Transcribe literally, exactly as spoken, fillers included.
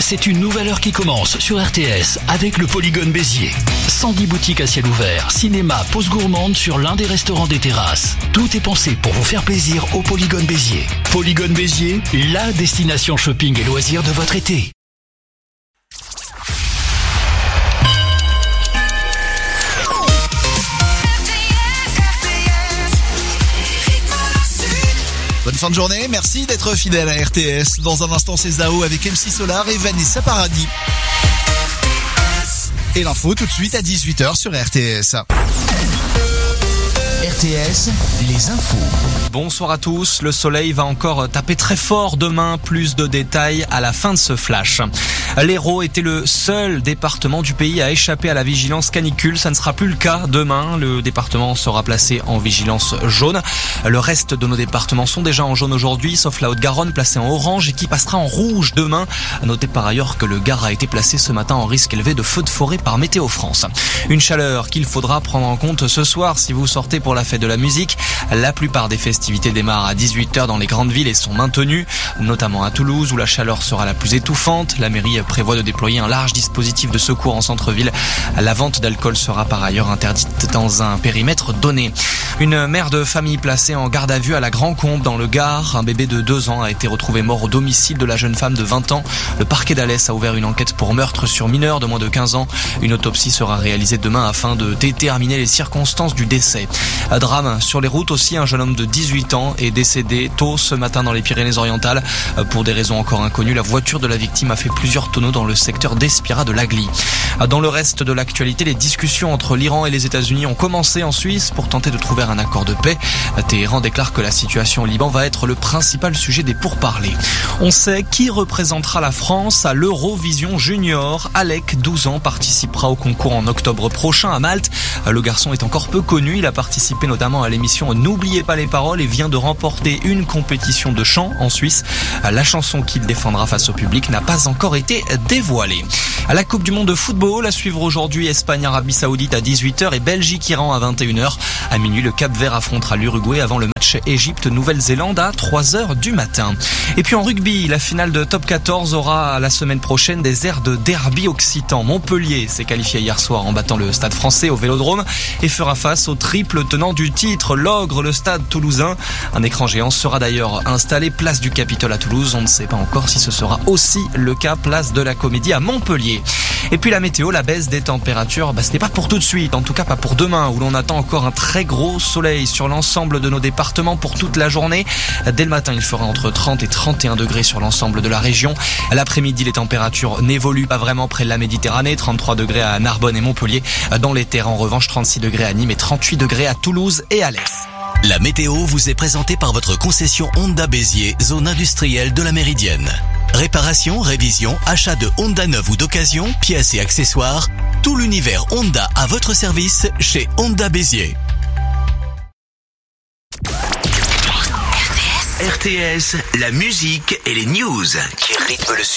c'est une nouvelle heure qui commence sur R T S avec le Polygone Béziers. cent dix boutiques à ciel ouvert, cinéma, pause gourmande sur l'un des restaurants des terrasses. Tout est pensé pour vous faire plaisir au Polygone Béziers. Polygone Béziers, la destination shopping et loisirs de votre été. Bonne fin de journée, merci d'être fidèle à R T S. Dans un instant, c'est Zao avec M C Solar et Vanessa Paradis. Et l'info tout de suite à dix-huit heures sur R T S. R T S, les infos. Bonsoir à tous. Le soleil va encore taper très fort demain. Plus de détails à la fin de ce flash. L'Hérault était le seul département du pays à échapper à la vigilance canicule. Ça ne sera plus le cas demain. Le département sera placé en vigilance jaune. Le reste de nos départements sont déjà en jaune aujourd'hui, sauf la Haute-Garonne placée en orange et qui passera en rouge demain. À noter par ailleurs que le Gard a été placé ce matin en risque élevé de feux de forêt par Météo France. Une chaleur qu'il faudra prendre en compte ce soir si vous sortez pour la fête de la musique. La plupart des festivités démarrent à dix-huit heures dans les grandes villes et sont maintenues, notamment à Toulouse où la chaleur sera la plus étouffante. La mairie prévoit de déployer un large dispositif de secours en centre-ville. La vente d'alcool sera par ailleurs interdite dans un périmètre donné. Une mère de famille placée en garde à vue à la Grand-Combe dans le Gard. Un bébé de deux ans a été retrouvé mort au domicile de la jeune femme de vingt ans. Le parquet d'Alès a ouvert une enquête pour meurtre sur mineur de moins de quinze ans. Une autopsie sera réalisée demain afin de déterminer les circonstances du décès. Un drame sur les routes aussi, un jeune homme de dix-huit ans est décédé tôt ce matin dans les Pyrénées-Orientales. Pour des raisons encore inconnues, la voiture de la victime a fait plusieurs tonneaux dans le secteur d'Espira de l'Agly. Dans le reste de l'actualité, les discussions entre l'Iran et les États-Unis ont commencé en Suisse pour tenter de trouver un accord de paix. Téhéran déclare que la situation au Liban va être le principal sujet des pourparlers. On sait qui représentera la France à l'Eurovision Junior. Alec, douze ans, participera au concours en octobre prochain à Malte. Le garçon est encore peu connu, il a participé notamment à l'émission N'oubliez pas les paroles et vient de remporter une compétition de chant en Suisse. La chanson qu'il défendra face au public n'a pas encore été dévoilée. À la Coupe du Monde de football, à suivre aujourd'hui Espagne-Arabie Saoudite à dix-huit heures et Belgique-Iran à vingt et une heures. À minuit, le Cap-Vert affrontera l'Uruguay avant le match Égypte-Nouvelle-Zélande à trois heures du matin. Et puis en rugby, la finale de Top quatorze aura la semaine prochaine des airs de derby occitan. Montpellier s'est qualifié hier soir en battant le Stade français au Vélodrome et fera face au triple tenant du titre, l'Ogre, le Stade toulousain. Un écran géant sera d'ailleurs installé place du Capitole à Toulouse. On ne sait pas encore si ce sera aussi le cas place de la Comédie à Montpellier. Et puis la météo, la baisse des températures, bah, ce n'est pas pour tout de suite, en tout cas pas pour demain où l'on attend encore un très gros soleil sur l'ensemble de nos départements pour toute la journée. Dès le matin, il fera entre trente et trente et un degrés sur l'ensemble de la région. L'après-midi, les températures n'évoluent pas vraiment près de la Méditerranée, trente-trois degrés à Narbonne et Montpellier. Dans les terres, en revanche, trente-six degrés à Nîmes et trente-huit degrés à Toulouse et à l'Est. La météo vous est présentée par votre concession Honda Béziers, zone industrielle de la Méridienne. Réparation, révision, achat de Honda neuve ou d'occasion, pièces et accessoires, tout l'univers Honda à votre service chez Honda Béziers. R T S, la musique et les news qui rythment le sud.